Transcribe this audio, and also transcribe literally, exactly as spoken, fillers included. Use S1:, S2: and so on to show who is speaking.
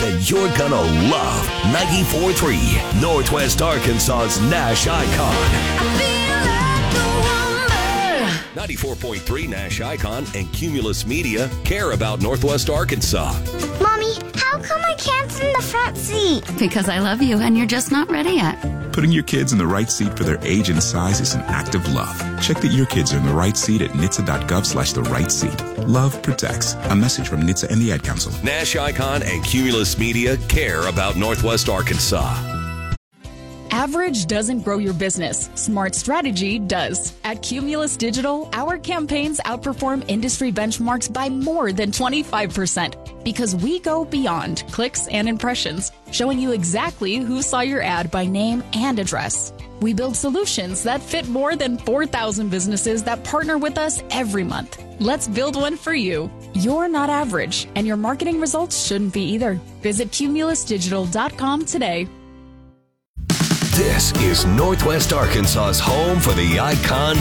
S1: that you're gonna love. ninety-four point three, Northwest Arkansas's Nash Icon. ninety-four point three Nash Icon and Cumulus Media care about Northwest Arkansas.
S2: Mommy, how come I can't sit in the front seat?
S3: Because I love you and you're just not ready yet.
S4: Putting your kids in the right seat for their age and size is an act of love. Check that your kids are in the right seat at N H T S A dot gov slash the right seat. Love protects. A message from N H T S A and the Ad Council.
S1: Nash Icon and Cumulus Media care about Northwest Arkansas.
S5: Average doesn't grow your business. Smart strategy does. At Cumulus Digital, our campaigns outperform industry benchmarks by more than twenty-five percent because we go beyond clicks and impressions, showing you exactly who saw your ad by name and address. We build solutions that fit more than four thousand businesses that partner with us every month. Let's build one for you. You're not average, and your marketing results shouldn't be either. Visit cumulus digital dot com today.
S1: This is Northwest Arkansas's home for the Icon